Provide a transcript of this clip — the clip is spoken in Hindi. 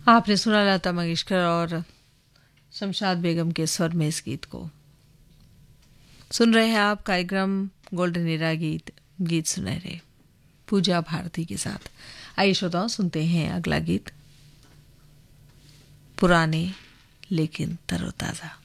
आपने सुना लता मंगेशकर और शमशाद बेगम के स्वर में इस गीत को। सुन रहे हैं आप कार्यक्रम गोल्डन एरा गीत गीत सुनहरे पूजा भारती के साथ। आइए श्रोताओं सुनते हैं अगला गीत, पुराने लेकिन तरोताज़ा।